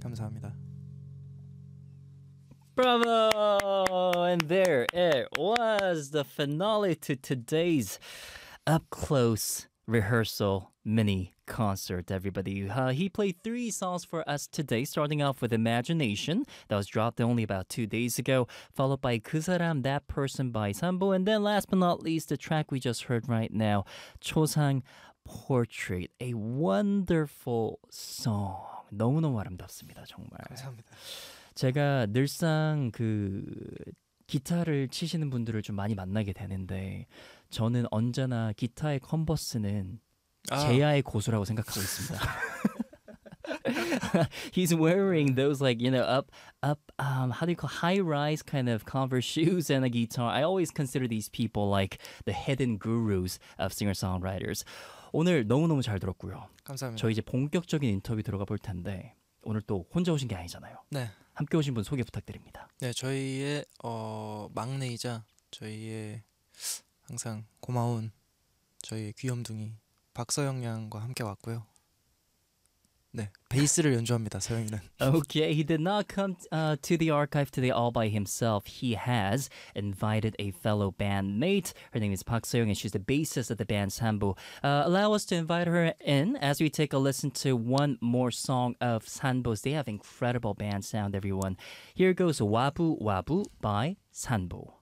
감사합니다. Bravo! And there it was, the finale to today's up close rehearsal mini concert, everybody. He played 3 songs for us today, starting off with Imagination, that was dropped only about 2 days ago, followed by 그 사람, That Person by Sambo, and then last but not least, the track we just heard right now, 초상 Portrait, a wonderful song. 너무너무 아름답습니다, 정말. 감사합니다. 제가 늘상 기타를 치시는 분들을 좀 많이 만나게 되는데 저는 언제나 기타의 컨버스는 제야의 고수라고 생각하고 있습니다. He's wearing those how do you call high-rise kind of Converse shoes and a guitar. I always consider these people like the hidden gurus of singer-songwriters. 오늘 너무너무 잘 들었고요. 감사합니다. 저희 이제 본격적인 인터뷰 들어가 볼 텐데 오늘 또 혼자 오신 게 아니잖아요. 네. 함께 오신 분 소개 부탁드립니다. 네, 저희의 막내이자 저희의 항상 고마운 저희 귀염둥이 박서영 양과 함께 왔고요. 네, 베이스를 연주합니다. 서영이는. Okay, he did not come to the archive today all by himself. He has invited a fellow bandmate. Her name is Park Seong, and she's the bassist of the band Sambo. Allow us to invite her in as we take a listen to one more song of Sanbo's. They have incredible band sound, everyone. Here goes Wabu Wabu by Sanbo.